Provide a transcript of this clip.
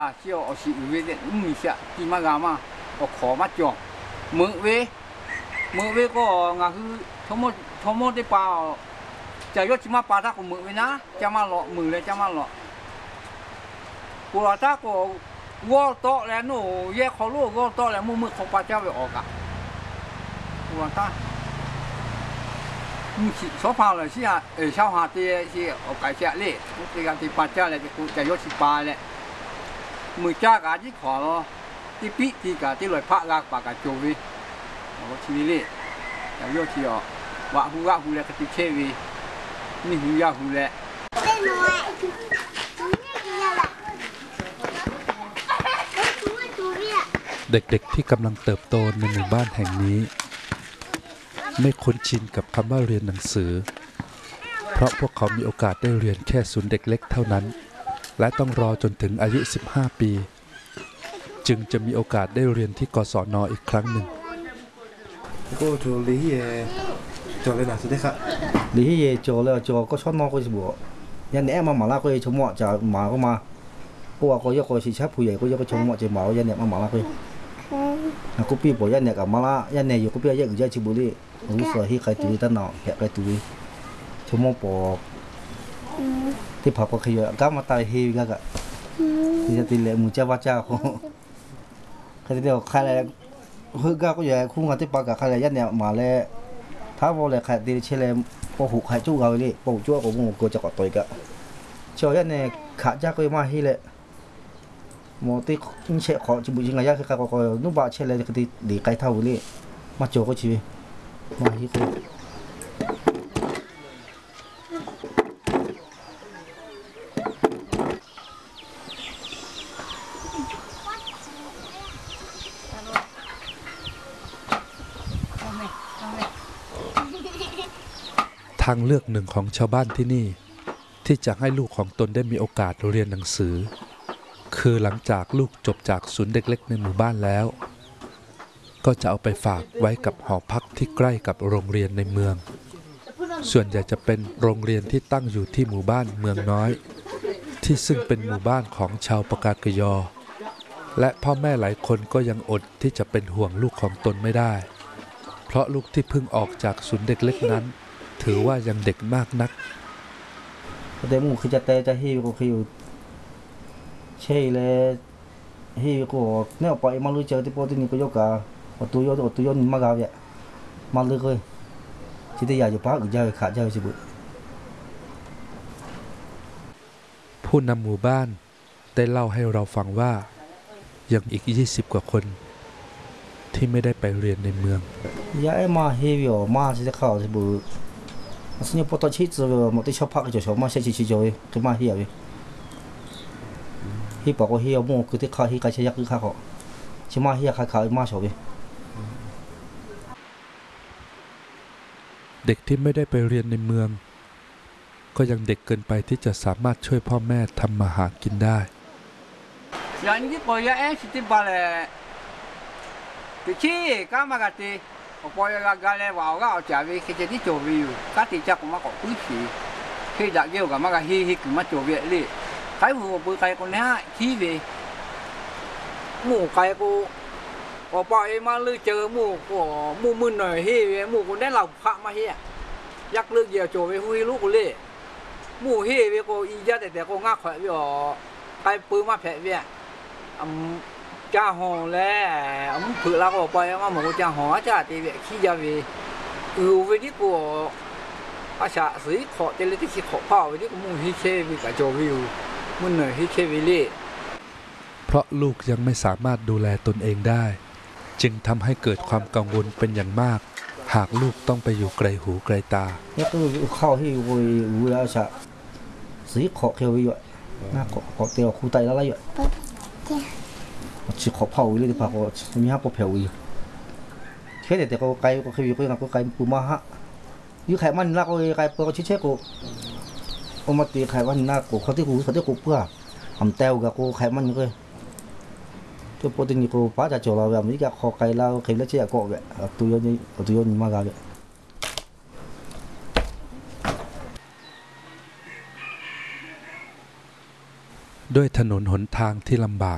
叫我是有的，一下，起码干嘛，我考嘛叫，มือเวก็งาคือทั้งหมดได้ปลาจะยกชิมาปลาถ้าก็มือเวนะจะมาหล่อมือเลยจะมาหล่อกูว่าถ้าก็วัวโตแล้วหนูแยกเขาลูกวัวโตแล้วมือของปลาเจ้าไปออกอ่ะกูว่าถ้าสองพันเลยสิฮะชาวหาที่ออกไก่เสียเล่ที่การที่ปลาเจ้าเลยกูจะยกชิปลาเลยมือจ้ากาที่ขอที่ปีที่กาที่ลอยพระลากปากกาโจวี我去哩，要要去哦，挖湖来个地切位，你湖要湖来。 เด็กๆที่กำลังเติบโตในหมู่บ้านแห่งนี้ไม่คุ้นชินกับคำว่าเรียนหนังสือเพราะพวกเขามีโอกาสได้เรียนแค่ศูนย์เด็กเล็กเท่านั้นและต้องรอจนถึงอายุ15 ปีจึงจะมีโอกาสได้เรียนที่กศน.อีกครั้งหนึ่งก็做你嘢做你哪時的ครับ你嘢做了做個出攞嗰時喎，人哋啱麻辣嗰啲寵物就麻個嘛，我話個一個是七倍嘢，嗰一個寵物就麻人哋麻辣佢，啊嗰邊部人哋咁麻辣，人哋要嗰邊一個一隻部啲，好傻氣佢對得鬧，劈佢對，寵物部啲拍過佢又咁乜大氣㗎㗎，其實啲靚冇隻話隻好，佢哋就開嚟。คือก็อย่าคู่กันที่ปากกับใครยันเนี่ยมาเลยถ้าว่าเลยใครดีเชื่อเลยพอหุกใครจู้เขาเลยพอจู้ก็มึงก็จะกอดตัวกันเชื่อยันเนี่ยขาจ้าก็มาให้เลยหมดที่เชื่อขอจิบุจิงยันคือเขาก็นุ่มบาเชื่อเลยคือที่ดีไกลเท่าเลยมาโจก็ชีวิตมาให้เขาทางเลือกหนึ่งของชาวบ้านที่นี่ที่จะให้ลูกของตนได้มีโอกาสเรียนหนังสือคือหลังจากลูกจบจากศูนย์เด็กเล็กในหมู่บ้านแล้วก็จะเอาไปฝากไว้กับหอพักที่ใกล้กับโรงเรียนในเมืองส่วนใหญ่จะเป็นโรงเรียนที่ตั้งอยู่ที่หมู่บ้านเมืองน้อยที่ซึ่งเป็นหมู่บ้านของชาวปากากยอและพ่อแม่หลายคนก็ยังอดที่จะเป็นห่วงลูกของตนไม่ได้เพราะลูกที่เพิ่งออกจากศูนย์เด็กเล็กนั้นถือว่ายังเด็กมากนักแต่หมู่คือจะเตะจะหิวก็หิวเช่เลยหิวก็เนี่ยไปมาลุยเจอที่โปรตีนก็ยกกาตัวยนมากาวเนี่ยมาเลยที่ได้อยากจะพักอีกเจ้าขาเจ้าสิบุผู้นำหมู่บ้านได้เล่าให้เราฟังว่ายังอีก20 กว่าคนที่ไม่ได้ไปเรียนในเมืองยายมาหิวมาที่จะเข้าสิบุสิ่งพอตอนชีวิตหมดที่ชอบพักจะชอบมาใช้ชีวิตเลยคือมาเหี่ยวเลยที่บอกว่าเหี่ยวมั่วคือที่เขาที่ใครใช้ยักษ์คือเขาชิมาเหี่ยวเขามาชอบเลยเด็กที่ไม่ได้ไปเรียนในเมืองก็ยังเด็กเกินไปที่จะสามารถช่วยพ่อแม่ทำมาหากินได้อย่างนี้ก็ยังสิที่บ้านเลยที่ชี้ก็มากที่我包一个干嘞，话我家位去这里做位，家底下我们搞规矩，去大叫干嘛个去干嘛做位哩？开户不开个呢，起位，木开个，我包一嘛路เจอ木มือหน่อยที่木คนได้เราพระมาเฮียยักเลือกเดียวโจไปหุยลูกเลยมูเฮียก็อีจ้าแต่ก็งักแขวะอยู่ไปปืนมาแผลเวียจ้าหอแล้วเผื่อเราก็ไปว่าหมูจ้าหอจ้าตีเวขี้ยาวีเวทีกูอาชาสีขอเจริญที่ขี้ขอเผาเวทีกูมุ่งฮิเควิกับโจวิวมุ่งหน่อยฮิเควิลี่เพราะลูกยังไม่สามารถดูแลตนเองได้จึงทำให้เกิดความกังวลเป็นอย่างมากหากลูกต้องไปอยู่ไกลหูไกลตาเนี่ยก็เข้าที่วิอาชาสีขอเขียวอยู่น่าขอเตียวคู่ไตแล้วอะไรอยู่chỉ khó phao đi phao cóมีห้าพอเผาอีกแค่แต่ก็ไกลก็คือก็ยังก็ไกลปูมาฮะยิ่งไขมันนักก็ไกลเปิดก็ชิเชก็เอามาตีไขมันนักก็เขาที่กูเพื่อทำเต้ากับกูไขมันก็ตัวโปรตีนกูป้าจะโจเราแบบนี้ก็ขอไกลเราไขแล้วเชี่ยก็แบบตัวยนมากเลยด้วยถนนหนทางที่ลำบาก